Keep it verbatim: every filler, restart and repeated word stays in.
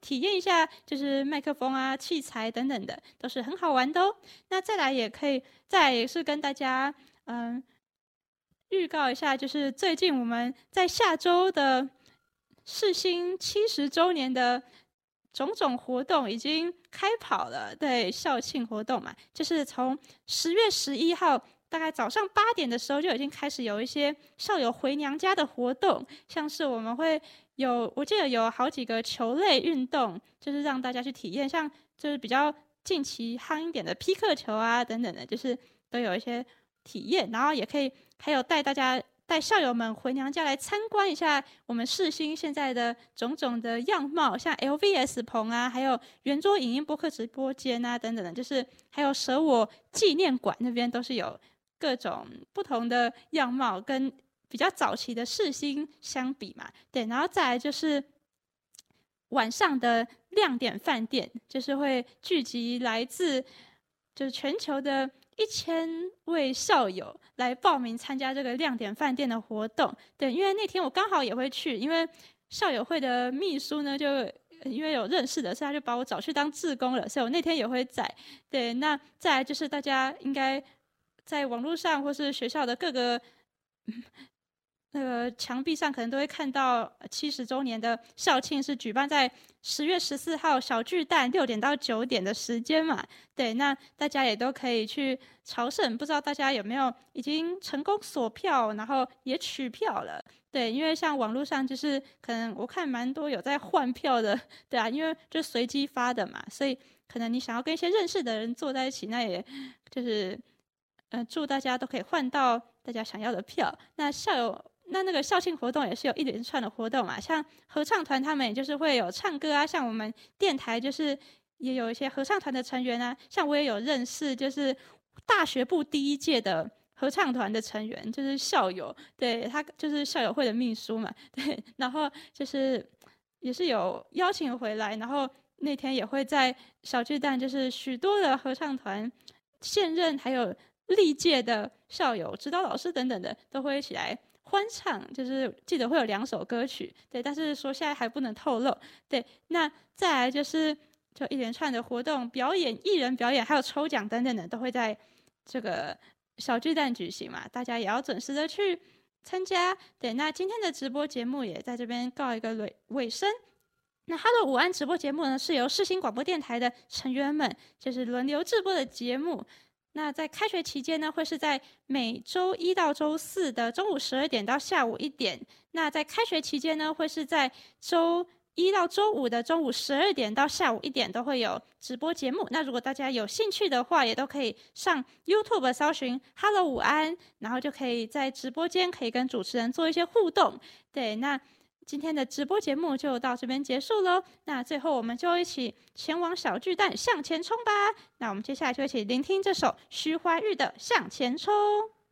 体验一下，就是麦克风啊、器材等等的，都是很好玩的哦。那再来也可以，再来也是跟大家嗯预告一下，就是最近我们在下周的世新七十周年的种种活动已经开跑了。对，校庆活动嘛，就是从十月十一号大概早上八点的时候就已经开始有一些校友回娘家的活动，像是我们会有，我记得有好几个球类运动，就是让大家去体验，像就是比较近期夯一点的匹克球啊等等的，就是都有一些体验，然后也可以还有带大家带校友们回娘家来参观一下我们世新现在的种种的样貌，像 L V S 棚啊，还有圆桌影音播客直播间啊等等的，就是还有舍我纪念馆那边都是有各种不同的样貌，跟比较早期的世新相比嘛。对，然后再来就是晚上的亮点饭店，就是会聚集来自就是全球的一千位校友来报名参加这个亮点饭店的活动。对，因为那天我刚好也会去，因为校友会的秘书呢，就因为有认识的，所以他就把我找去当志工了，所以我那天也会在。对，那再来就是大家应该在网络上或是学校的各个那个墙壁上可能都会看到七十周年的校庆是举办在十月十四号小巨蛋六点到九点的时间嘛。对，那大家也都可以去朝圣，不知道大家有没有已经成功锁票，然后也取票了。对，因为像网络上就是可能我看蛮多有在换票的，对啊，因为就随机发的嘛，所以可能你想要跟一些认识的人坐在一起，那也就是呃祝大家都可以换到大家想要的票。那校友那那个校庆活动也是有一连串的活动嘛，像合唱团他们也就是会有唱歌啊，像我们电台就是也有一些合唱团的成员啊，像我也有认识就是大学部第一届的合唱团的成员，就是校友，对，他就是校友会的秘书嘛。对，然后就是也是有邀请回来，然后那天也会在小巨蛋，就是许多的合唱团现任还有历届的校友、指导老师等等的都会一起来欢唱，就是记得会有两首歌曲。对，但是说现在还不能透露。对，那再来就是就一连串的活动、表演、艺人表演，还有抽奖等等的，都会在这个小巨蛋举行嘛，大家也要准时的去参加。对，那今天的直播节目也在这边告一个尾尾声。那 Hello 午安直播节目呢，是由世新广播电台的成员们就是轮流制播的节目。那在开学期间呢，会是在每周一到周四的中午十二点到下午一点。那在开学期间呢，会是在周一到周五的中午十二点到下午一点都会有直播节目。那如果大家有兴趣的话，也都可以上 YouTube 搜寻 Hello 午安，然后就可以在直播间可以跟主持人做一些互动。对，那今天的直播节目就到这边结束喽。那最后我们就一起前往小巨蛋向前冲吧。那我们接下来就一起聆听这首徐怀钰的《向前冲》。